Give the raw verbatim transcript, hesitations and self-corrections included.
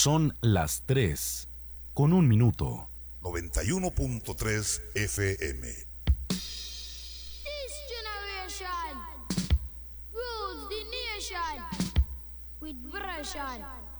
Son las tres, con un minuto. noventa y uno punto tres F M. This generation rules the nation with version.